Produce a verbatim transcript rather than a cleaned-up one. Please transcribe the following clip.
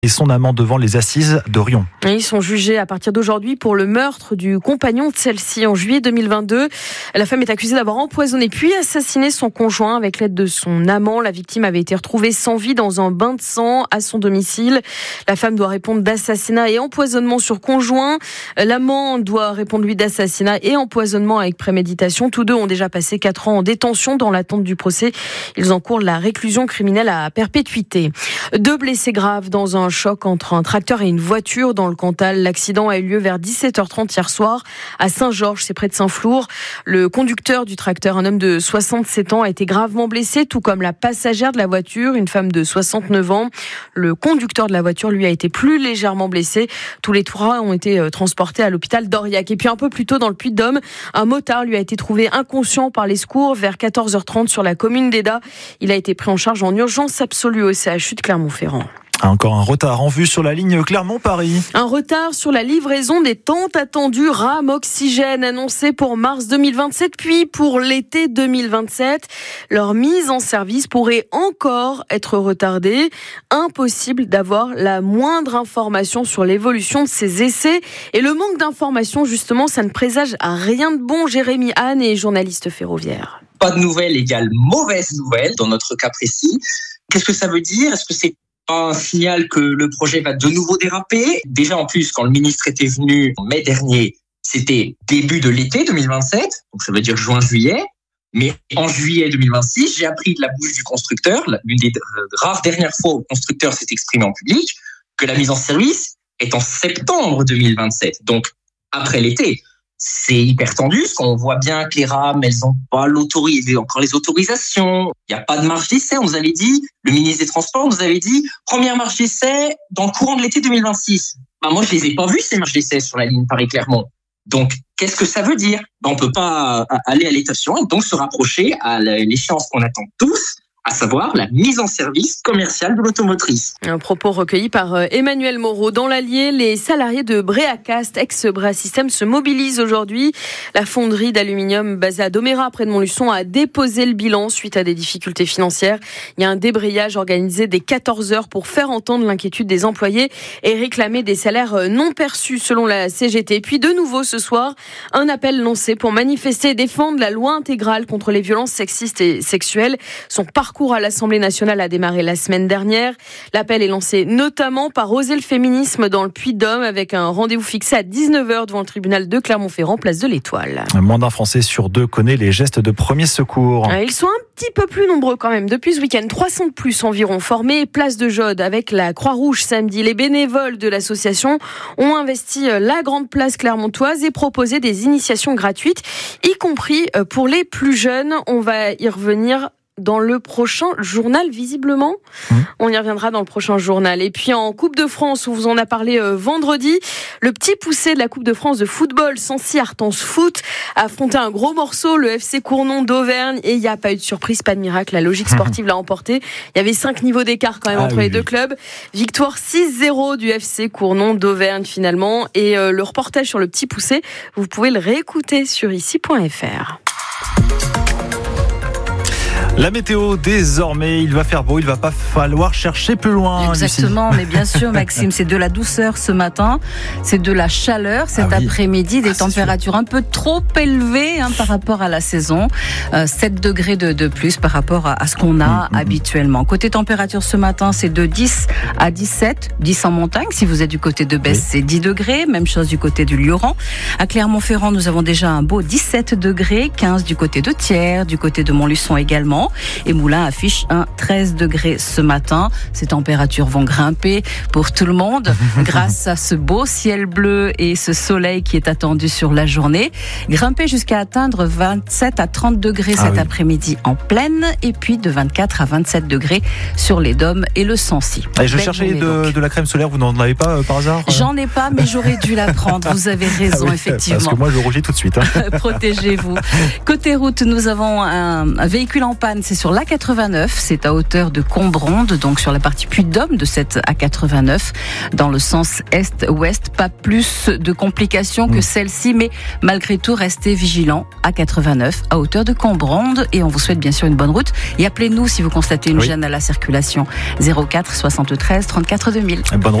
et son amant devant les assises de Riom. Et ils sont jugés à partir d'aujourd'hui pour le meurtre du compagnon de celle-ci en juillet deux mille vingt-deux. La femme est accusée d'avoir empoisonné puis assassiné son conjoint avec l'aide de son amant. La victime avait été retrouvée sans vie dans un bain de sang à son domicile. La femme doit répondre d'assassinat et empoisonnement sur conjoint. L'amant doit répondre lui d'assassinat et empoisonnement avec préméditation. Tous deux ont déjà passé quatre ans en détention dans l'attente du procès. Ils encourent la réclusion criminelle à perpétuité. Deux blessés graves dans un choc entre un tracteur et une voiture dans le Cantal. L'accident a eu lieu vers dix-sept heures trente hier soir à Saint-Georges, c'est près de Saint-Flour. Le conducteur du tracteur, un homme de soixante-sept ans, a été gravement blessé, tout comme la passagère de la voiture, une femme de soixante-neuf ans. Le conducteur de la voiture, lui, a été plus légèrement blessé. Tous les trois ont été transportés à l'hôpital d'Aurillac. Et puis un peu plus tôt dans le Puy-de-Dôme, un motard lui a été trouvé inconscient par les secours vers quatorze heures trente sur la commune d'Eda. Il a été pris en charge en urgence absolue au C H U de Clermont-Ferrand. Encore un retard en vue sur la ligne Clermont-Paris. Un retard sur la livraison des tant attendus rames oxygène annoncés pour mars deux mille vingt-sept puis pour l'été deux mille vingt-sept. Leur mise en service pourrait encore être retardée. Impossible d'avoir la moindre information sur l'évolution de ces essais. Et le manque d'informations, justement, ça ne présage à rien de bon. Jérémy Anne est journaliste ferroviaire. Pas de nouvelles égale mauvaise nouvelle dans notre cas précis. Qu'est-ce que ça veut dire ? Est-ce que c'est un signal que le projet va de nouveau déraper? Déjà, en plus, quand le ministre était venu en mai dernier, c'était début de l'été deux mille vingt-sept, donc ça veut dire juin-juillet. Mais en juillet deux mille vingt-six, j'ai appris de la bouche du constructeur, l'une des rares dernières fois où le constructeur s'est exprimé en public, que la mise en service est en septembre deux mille vingt-sept, donc après l'été. C'est hyper tendu, parce qu'on voit bien que les rames, elles n'ont pas l'autorisation, encore les autorisations. Il n'y a pas de marge d'essai, on nous avait dit. Le ministre des Transports nous avait dit, première marge d'essai dans le courant de l'été deux mille vingt-six. Bah, moi, je les ai pas vues, ces marges d'essai sur la ligne Paris-Clermont. Donc, qu'est-ce que ça veut dire? Bah, on peut pas aller à l'étape suivante, donc se rapprocher à l'échéance qu'on attend tous, à savoir la mise en service commerciale de l'automotrice. Un propos recueilli par Emmanuel Moreau. Dans l'Allier, les salariés de Bréacast, ex-Bréa System, se mobilisent aujourd'hui. La fonderie d'aluminium basée à Domérat, près de Montluçon, a déposé le bilan suite à des difficultés financières. Il y a un débrayage organisé dès quatorze heures pour faire entendre l'inquiétude des employés et réclamer des salaires non perçus selon la C G T. Puis de nouveau ce soir, un appel lancé pour manifester et défendre la loi intégrale contre les violences sexistes et sexuelles. Son parcours à l'Assemblée nationale a démarré la semaine dernière. L'appel est lancé notamment par Oser le féminisme dans le Puy-de-Dôme avec un rendez-vous fixé à dix-neuf heures devant le tribunal de Clermont-Ferrand, place de l'Étoile. Moins d'un Français sur deux connaît les gestes de premier secours. Ils sont un petit peu plus nombreux quand même. Depuis ce week-end, trois cents de plus environ formés. Place de Jaude avec la Croix-Rouge samedi. Les bénévoles de l'association ont investi la grande place clermontoise et proposé des initiations gratuites, y compris pour les plus jeunes. On va y revenir dans le prochain journal, visiblement. Mmh. On y reviendra dans le prochain journal. Et puis en Coupe de France, on vous en a parlé euh, vendredi, le petit poussé de la Coupe de France de football, Sancy Artense Foot, a affronté un gros morceau, le F C Cournon d'Auvergne, et il n'y a pas eu de surprise, pas de miracle. La logique sportive mmh. l'a emporté. Il y avait cinq niveaux d'écart quand même ah, entre oui, les deux oui. clubs. Victoire six zéro du F C Cournon d'Auvergne finalement. Et euh, le reportage sur le petit poussé, vous pouvez le réécouter sur ici point f r. La météo, désormais, il va faire beau, il va pas falloir chercher plus loin. Exactement, Lucie. Mais bien sûr, Maxime, c'est de la douceur ce matin, c'est de la chaleur cet ah oui. après-midi, des ah, températures sûr. un peu trop élevées hein, par rapport à la saison, euh, sept degrés de, de plus par rapport à, à ce qu'on a mmh, habituellement. Côté température ce matin, c'est de dix à dix-sept, dix en montagne, si vous êtes du côté de Besse, oui. c'est dix degrés, même chose du côté du Lioran. À Clermont-Ferrand, nous avons déjà un beau dix-sept degrés, quinze du côté de Thiers, du côté de Montluçon également. Et Moulins affiche un treize degrés ce matin. Ces températures vont grimper pour tout le monde grâce à ce beau ciel bleu et ce soleil qui est attendu sur la journée. Grimper jusqu'à atteindre vingt-sept à trente degrés ah cet oui. après-midi en plaine et puis de vingt-quatre à vingt-sept degrés sur les Dômes et le Sancy. Allez, je cherchais de, de la crème solaire, vous n'en avez pas euh, par hasard? J'en ai pas, mais j'aurais dû la prendre. Vous avez raison, ah oui, effectivement. Parce que moi, je rougis tout de suite. Hein. Protégez-vous. Côté route, nous avons un, un véhicule en panne panne, c'est sur l'A quatre-vingt-neuf, c'est à hauteur de Combronde, donc sur la partie Puy-de-Dôme de cette A quatre-vingt-neuf, dans le sens est-ouest. Pas plus de complications que celle-ci, mais malgré tout, restez vigilants. A quatre-vingt-neuf, à hauteur de Combronde, et on vous souhaite bien sûr une bonne route. Et appelez-nous si vous constatez une oui. gêne à la circulation. zéro quatre soixante-treize trente-quatre deux mille. Bonne route.